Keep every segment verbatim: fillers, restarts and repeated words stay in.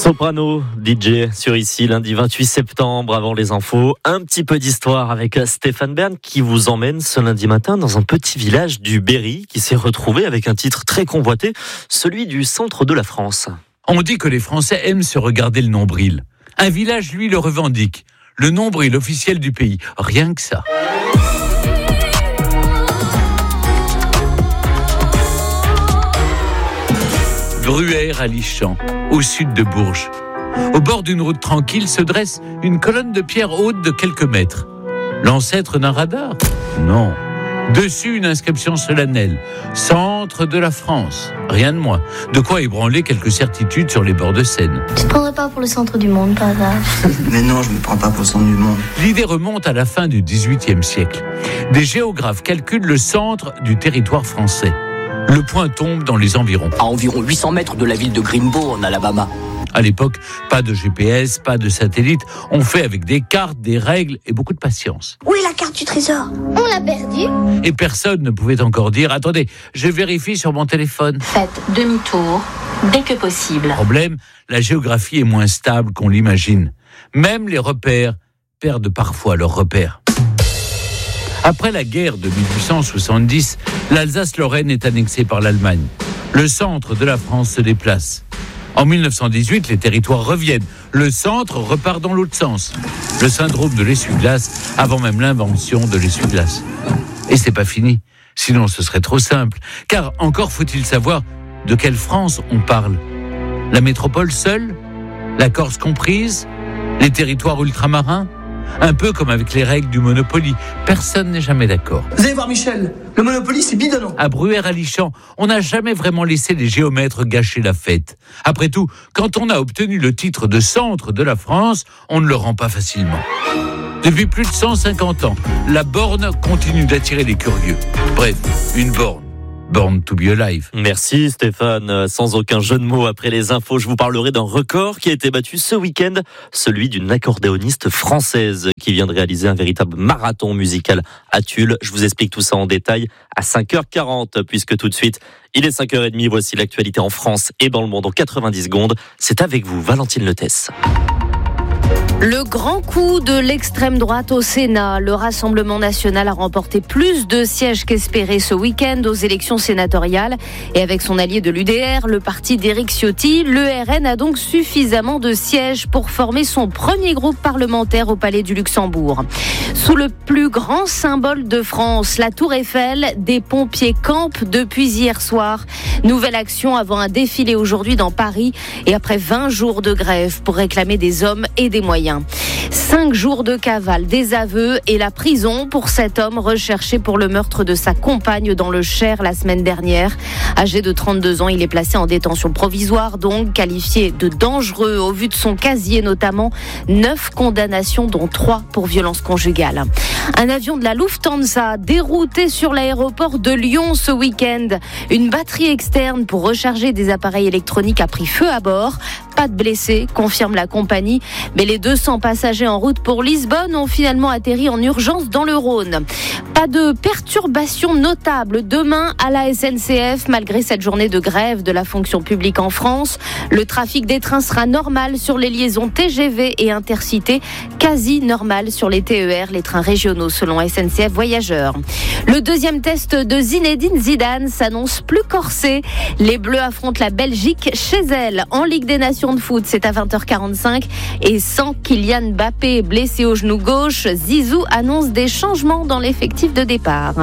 Soprano, D J sur Ici, lundi vingt-huit septembre, avant les infos. Un petit peu d'histoire avec Stéphane Bern qui vous emmène ce lundi matin dans un petit village du Berry qui s'est retrouvé avec un titre très convoité, celui du centre de la France. On dit que les Français aiment se regarder le nombril. Un village, lui, le revendique. Le nombril officiel du pays. Rien que ça. Bruère à Lichamps, au sud de Bourges. Au bord d'une route tranquille se dresse une colonne de pierre haute de quelques mètres. L'ancêtre d'un radar ? Non. Dessus, une inscription solennelle. Centre de la France. Rien de moins. De quoi ébranler quelques certitudes sur les bords de Seine. Tu te prendrais pas pour le centre du monde, par hasard ? Mais non, je me prends pas pour le centre du monde. L'idée remonte à la fin du dix-huitième siècle. Des géographes calculent le centre du territoire français. Le point tombe dans les environs. À environ huit cents mètres de la ville de Greenbow, en Alabama. À l'époque, pas de G P S, pas de satellite. On fait avec des cartes, des règles et beaucoup de patience. Où est la carte du trésor ? On l'a perdue. Et personne ne pouvait encore dire « Attendez, je vérifie sur mon téléphone ». Faites demi-tour dès que possible. Problème, la géographie est moins stable qu'on l'imagine. Même les repères perdent parfois leurs repères. Après la guerre de mille huit cent soixante-dix, l'Alsace-Lorraine est annexée par l'Allemagne. Le centre de la France se déplace. En mille neuf cent dix-huit, les territoires reviennent. Le centre repart dans l'autre sens. Le syndrome de l'essuie-glace, avant même l'invention de l'essuie-glace. Et c'est pas fini. Sinon, ce serait trop simple. Car encore faut-il savoir de quelle France on parle. La métropole seule ? La Corse comprise ? Les territoires ultramarins ? Un peu comme avec les règles du Monopoly. Personne n'est jamais d'accord. Vous allez voir Michel, le Monopoly c'est bidonnant. À Bruère à Lichamps, on n'a jamais vraiment laissé les géomètres gâcher la fête. Après tout, quand on a obtenu le titre de centre de la France, on ne le rend pas facilement. Depuis plus de cent cinquante ans, la borne continue d'attirer les curieux. Bref, une borne. Born to be alive. Merci Stéphane. Sans aucun jeu de mots, après les infos, je vous parlerai d'un record qui a été battu ce week-end, celui d'une accordéoniste française qui vient de réaliser un véritable marathon musical à Tulle. Je vous explique tout ça en détail à cinq heures quarante, puisque tout de suite, il est cinq heures trente. Voici l'actualité en France et dans le monde en quatre-vingt-dix secondes. C'est avec vous, Valentine Letès. Le grand coup de l'extrême droite au Sénat. Le Rassemblement national a remporté plus de sièges qu'espéré ce week-end aux élections sénatoriales. Et avec son allié de l'U D R, le parti d'Éric Ciotti, le R N a donc suffisamment de sièges pour former son premier groupe parlementaire au Palais du Luxembourg. Sous le plus grand symbole de France, la Tour Eiffel, des pompiers campent depuis hier soir. Nouvelle action avant un défilé aujourd'hui dans Paris et après vingt jours de grève pour réclamer des hommes et des moyens. Cinq jours de cavale, des aveux et la prison pour cet homme recherché pour le meurtre de sa compagne dans le Cher la semaine dernière. Âgé de trente-deux ans, il est placé en détention provisoire, donc qualifié de dangereux au vu de son casier notamment. Neuf condamnations, dont trois pour violence conjugale. Un avion de la Lufthansa dérouté sur l'aéroport de Lyon ce week-end. Une batterie externe pour recharger des appareils électroniques a pris feu à bord. Pas de blessés, confirme la compagnie. Mais les deux cents passagers en route pour Lisbonne ont finalement atterri en urgence dans le Rhône. Pas de perturbations notables demain à la S N C F, malgré cette journée de grève de la fonction publique en France. Le trafic des trains sera normal sur les liaisons T G V et Intercités, quasi normal sur les T E R, les trains régionaux selon S N C F Voyageurs. Le deuxième test de Zinedine Zidane s'annonce plus corsé. Les Bleus affrontent la Belgique chez elle en Ligue des Nations de foot. C'est à vingt heures quarante-cinq et sans Kylian Mbappé blessé au genou gauche, Zizou annonce des changements dans l'effectif de départ.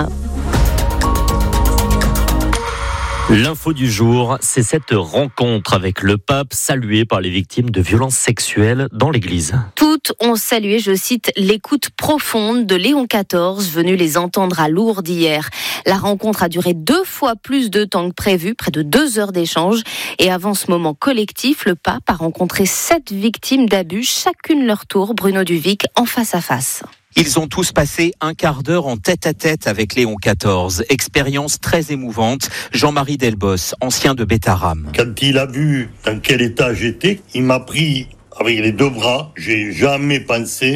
L'info du jour, c'est cette rencontre avec le pape salué par les victimes de violences sexuelles dans l'église. Toutes ont salué, je cite, l'écoute profonde de Léon quatorze, venu les entendre à Lourdes hier. La rencontre a duré deux fois plus de temps que prévu, près de deux heures d'échange. Et avant ce moment collectif, le pape a rencontré sept victimes d'abus, chacune leur tour, Bruno Duvic, en face à face. Ils ont tous passé un quart d'heure en tête-à-tête avec Léon quatorze. Expérience très émouvante. Jean-Marie Delbos, ancien de Bétaram. Quand il a vu dans quel état j'étais, il m'a pris avec les deux bras. J'ai jamais pensé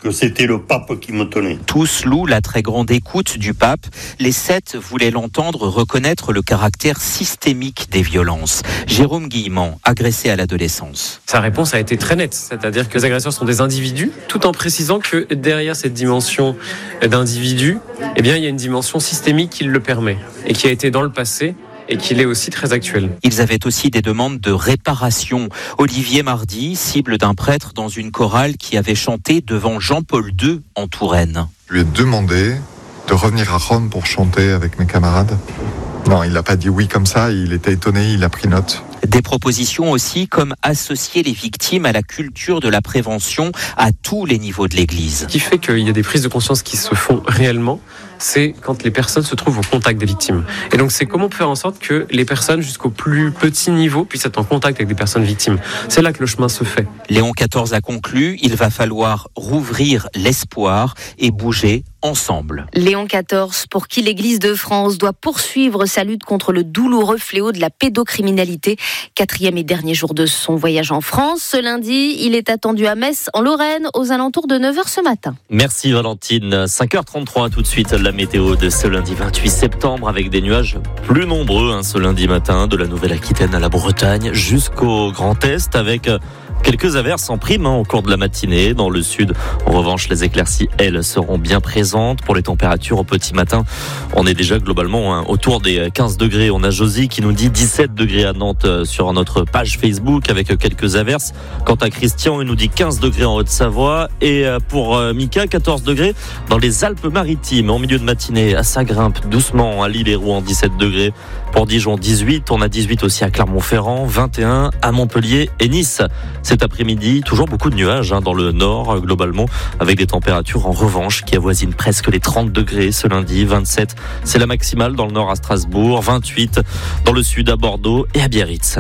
que c'était le pape qui me tenait. Tous louent la très grande écoute du pape. Les sept voulaient l'entendre reconnaître le caractère systémique des violences. Jérôme Guillemant, agressé à l'adolescence. Sa réponse a été très nette, c'est-à-dire que les agresseurs sont des individus, tout en précisant que derrière cette dimension d'individu, eh bien, il y a une dimension systémique qui le permet et qui a été dans le passé et qu'il est aussi très actuel. Ils avaient aussi des demandes de réparation. Olivier Mardy, cible d'un prêtre dans une chorale qui avait chanté devant Jean-Paul deux en Touraine. Je lui ai demandé de revenir à Rome pour chanter avec mes camarades. Non, il n'a pas dit oui comme ça, il était étonné, il a pris note. Des propositions aussi comme associer les victimes à la culture de la prévention à tous les niveaux de l'Église. Ce qui fait qu'il y a des prises de conscience qui se font réellement, c'est quand les personnes se trouvent au contact des victimes. Et donc c'est comment faire en sorte que les personnes jusqu'au plus petit niveau puissent être en contact avec des personnes victimes. C'est là que le chemin se fait. Léon quatorze a conclu, il va falloir rouvrir l'espoir et bouger ensemble. Léon quatorze, pour qui l'Église de France doit poursuivre sa lutte contre le douloureux fléau de la pédocriminalité. Quatrième et dernier jour de son voyage en France. Ce lundi, il est attendu à Metz, en Lorraine, aux alentours de neuf heures ce matin. Merci Valentine. cinq heures trente-trois, tout de suite, la météo de ce lundi vingt-huit septembre avec des nuages plus nombreux hein, ce lundi matin, de la Nouvelle-Aquitaine à la Bretagne jusqu'au Grand Est avec quelques averses en prime hein, au cours de la matinée. Dans le sud, en revanche, les éclaircies, elles, seront bien présentes. Pour les températures au petit matin, on est déjà globalement hein, autour des quinze degrés. On a Josie qui nous dit dix-sept degrés à Nantes sur notre page Facebook avec quelques averses. Quant à Christian, il nous dit quinze degrés en Haute-Savoie. Et pour Mika, quatorze degrés dans les Alpes-Maritimes. En milieu de matinée, ça grimpe doucement à Lille et Rouen, dix-sept degrés. Pour Dijon, dix-huit. On a dix-huit aussi à Clermont-Ferrand, vingt et un à Montpellier et Nice. Cet après-midi, toujours beaucoup de nuages hein, dans le nord, globalement, avec des températures en revanche qui avoisinent presque les trente degrés ce lundi. vingt-sept, c'est la maximale dans le nord à Strasbourg. vingt-huit dans le sud à Bordeaux et à Biarritz.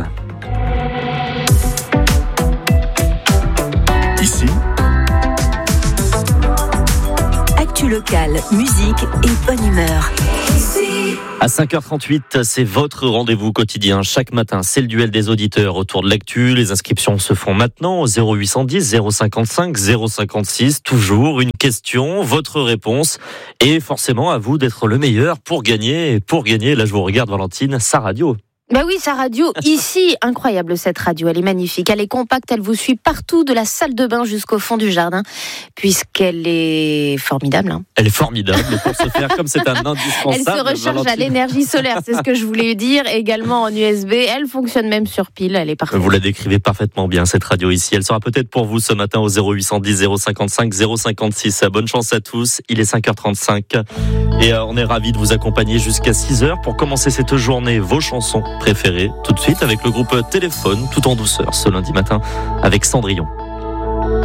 Ici, actu locale, musique et bonne humeur. À cinq heures trente-huit, c'est votre rendez-vous quotidien. Chaque matin, c'est le duel des auditeurs autour de l'actu. Les inscriptions se font maintenant au zéro huit cent dix, zéro cinquante-cinq, zéro cinquante-six. Toujours une question, votre réponse. Et forcément, à vous d'être le meilleur pour gagner. Et pour gagner, là je vous regarde Valentine, sa radio. Bah oui, sa radio, ici, incroyable cette radio, elle est magnifique, elle est compacte, elle vous suit partout de la salle de bain jusqu'au fond du jardin, puisqu'elle est formidable. Hein. Elle est formidable, pour se faire comme c'est un indispensable. Elle se recharge Valentine. À l'énergie solaire, c'est ce que je voulais dire, également en U S B, elle fonctionne même sur pile, elle est parfaite. Vous la décrivez parfaitement bien cette radio ici, elle sera peut-être pour vous ce matin au zéro huit cent dix, zéro cinquante-cinq, zéro cinquante-six. Bonne chance à tous, il est cinq heures trente-cinq et on est ravis de vous accompagner jusqu'à six heures pour commencer cette journée, vos chansons préférées, tout de suite avec le groupe Téléphone, tout en douceur, ce lundi matin avec Cendrillon.